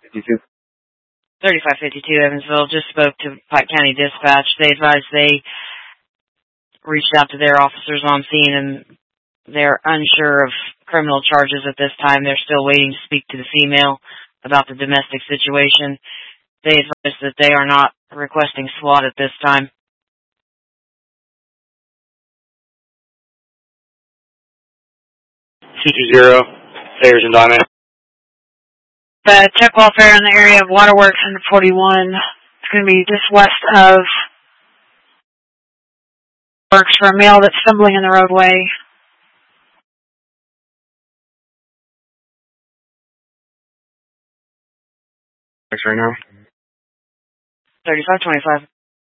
3552. 3552 Evansville just spoke to Pike County Dispatch. They advised they reached out to their officers on scene and they're unsure of criminal charges at this time. They're still waiting to speak to the female about the domestic situation. They advised that they are not requesting SWAT at this time. C20, Sayers and Diamond. Check welfare in the area of Waterworks and 41. It's going to be just west of Works for a male that's stumbling in the roadway. Right now. 3525.